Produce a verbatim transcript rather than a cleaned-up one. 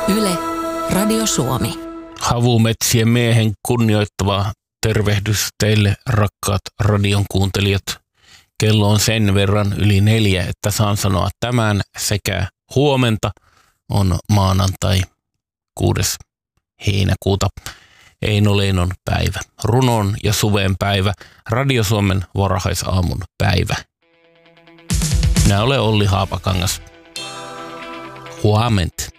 Yle, Radio Suomi. Havumetsien miehen kunnioittava tervehdys teille, rakkaat radion kuuntelijat. Kello on sen verran yli neljä, että saan sanoa tämän sekä huomenta on maanantai kuudes heinäkuuta. Eino Leinon päivä, runon ja suven päivä, Radio Suomen varhaisaamun päivä. Minä olen Olli Haapakangas. Huomenta.